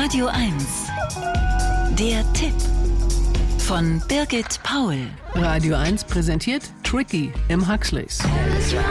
Radio 1. Der Tipp von Birgit Paul. Radio 1 präsentiert Tricky im Huxleys.